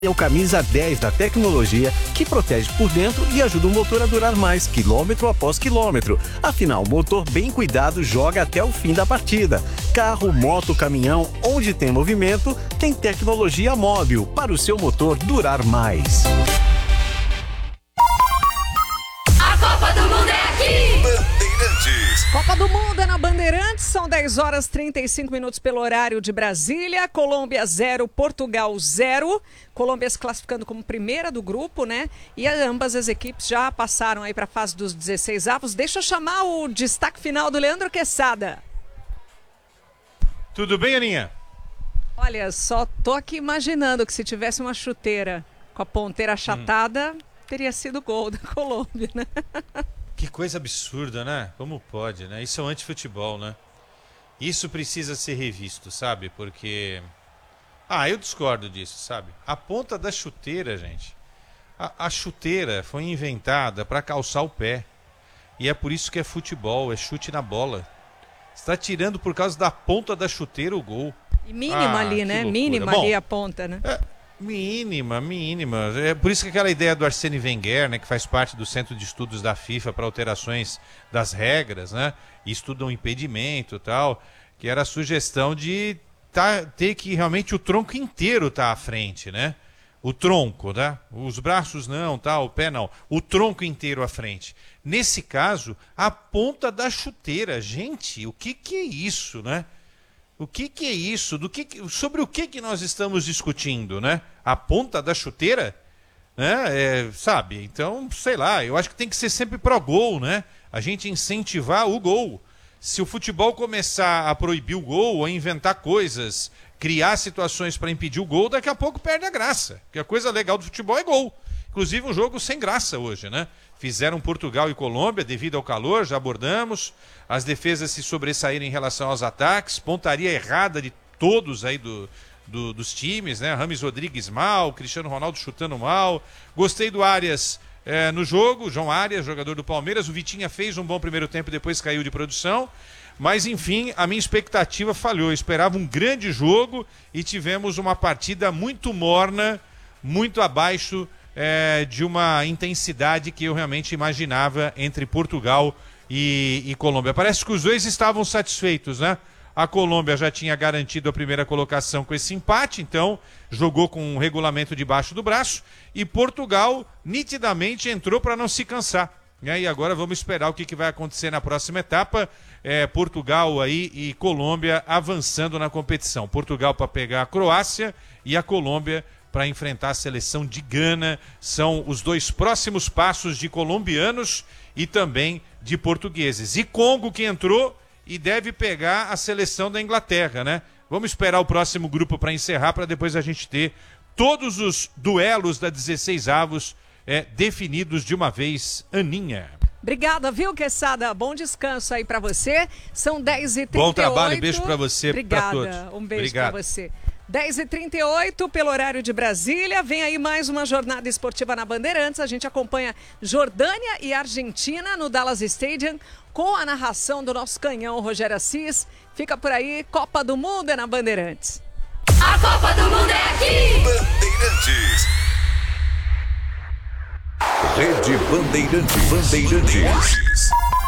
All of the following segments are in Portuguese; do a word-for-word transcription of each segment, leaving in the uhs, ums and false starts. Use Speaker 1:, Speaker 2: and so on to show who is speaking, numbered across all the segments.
Speaker 1: É o camisa dez da tecnologia que protege por dentro e ajuda o motor a durar mais, quilômetro após quilômetro. Afinal, motor bem cuidado joga até o fim da partida. Carro, moto, caminhão, onde tem movimento, tem tecnologia móvel para o seu motor durar mais.
Speaker 2: A Copa do Mundo é aqui!
Speaker 3: Bandeirantes.
Speaker 4: Copa do Mundo é na Bandeirantes, são dez horas e trinta e cinco minutos pelo horário de Brasília. Colômbia zero, Portugal zero. Colômbia se classificando como primeira do grupo, né? E ambas as equipes já passaram aí para a fase dos dezesseis avos. Deixa eu chamar o destaque final do Leandro Quesada.
Speaker 5: Tudo bem, Aninha?
Speaker 4: Olha, só tô aqui imaginando que se tivesse uma chuteira com a ponteira achatada, hum. teria sido gol da Colômbia, né?
Speaker 5: Que coisa absurda, né? Como pode, né? Isso é um antifutebol, né? Isso precisa ser revisto, sabe? Porque... Ah, eu discordo disso, sabe? A ponta da chuteira, gente. A, a chuteira foi inventada para calçar o pé. E é por isso que é futebol, é chute na bola. Você está tirando por causa da ponta da chuteira o gol.
Speaker 4: E mínima ah, ali, né? Mínima Bom, ali a ponta, né? É,
Speaker 5: mínima, mínima. É por isso que aquela ideia do Arsène Wenger, né, que faz parte do Centro de Estudos da FIFA para alterações das regras, né? E estudam impedimento e tal, que era a sugestão de tá, ter que realmente o tronco inteiro tá à frente, né? O tronco, né? Os braços não, tá? O pé não. O tronco inteiro à frente. Nesse caso, a ponta da chuteira. Gente, o que que é isso, né? O que que é isso? Do que, sobre o que que nós estamos discutindo, né? A ponta da chuteira? Né? É, sabe? Então, sei lá, eu acho que tem que ser sempre pró-gol, né? A gente incentivar o gol. Se o futebol começar a proibir o gol, a inventar coisas, criar situações para impedir o gol, daqui a pouco perde a graça. Porque a coisa legal do futebol é gol. Inclusive um jogo sem graça hoje, né? Fizeram Portugal e Colômbia devido ao calor, já abordamos. As defesas se sobressaíram em relação aos ataques. Pontaria errada de todos aí do, do, dos times, né? Rames Rodrigues mal, Cristiano Ronaldo chutando mal. Gostei do Arias é, no jogo, João Arias, jogador do Palmeiras. O Vitinha fez um bom primeiro tempo, depois caiu de produção. Mas, enfim, a minha expectativa falhou. Eu esperava um grande jogo e tivemos uma partida muito morna, muito abaixo É, de uma intensidade que eu realmente imaginava entre Portugal e, e Colômbia. Parece que os dois estavam satisfeitos, né? A Colômbia já tinha garantido a primeira colocação com esse empate, então jogou com um regulamento debaixo do braço, e Portugal nitidamente entrou para não se cansar. Né? E agora vamos esperar o que, que vai acontecer na próxima etapa. É, Portugal aí e Colômbia avançando na competição. Portugal para pegar a Croácia e a Colômbia para enfrentar a seleção de Gana. São os dois próximos passos de colombianos e também de portugueses. E Congo que entrou e deve pegar a seleção da Inglaterra, né? Vamos esperar o próximo grupo para encerrar, para depois a gente ter todos os duelos da dezesseis avos é, definidos de uma vez. Aninha.
Speaker 4: Obrigada, viu, Quesada? Bom descanso aí para você. São dez e trinta e oito.
Speaker 5: Bom trabalho, beijo para você, para todos.
Speaker 4: Obrigada, um beijo para você. dez e trinta e oito pelo horário de Brasília. Vem aí mais uma jornada esportiva na Bandeirantes. A gente acompanha Jordânia e Argentina no Dallas Stadium com a narração do nosso canhão Rogério Assis. Fica por aí, Copa do Mundo é na Bandeirantes.
Speaker 2: A Copa do Mundo é aqui!
Speaker 3: Bandeirantes. Rede Bandeirantes. Bandeirantes.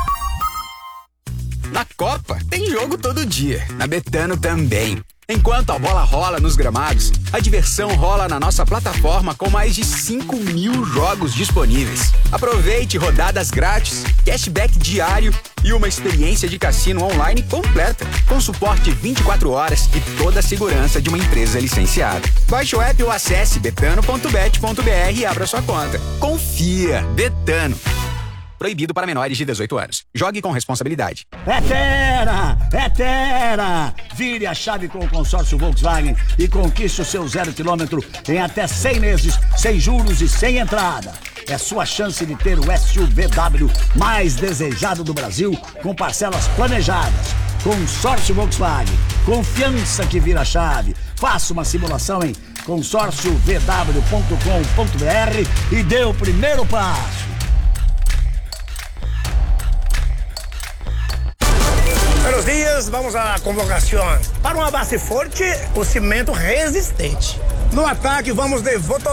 Speaker 6: Na Copa tem jogo todo dia, na Betano também. Enquanto a bola rola nos gramados, a diversão rola na nossa plataforma com mais de cinco mil jogos disponíveis. Aproveite rodadas grátis, cashback diário e uma experiência de cassino online completa, com suporte vinte e quatro horas e toda a segurança de uma empresa licenciada. Baixe o app ou acesse betano ponto bet ponto br e abra sua conta. Confia, Betano. Proibido para menores de dezoito anos. Jogue com responsabilidade.
Speaker 7: É Terra! É Terra! Vire a chave com o consórcio Volkswagen e conquiste o seu zero quilômetro em até cem meses, sem juros e sem entrada. É sua chance de ter o S U V W mais desejado do Brasil, com parcelas planejadas. Consórcio Volkswagen. Confiança que vira chave. Faça uma simulação em consórcio v w ponto com ponto b r e dê o primeiro passo.
Speaker 8: Buenos dias, vamos à convocação. Para uma base forte, o cimento resistente. No ataque, vamos de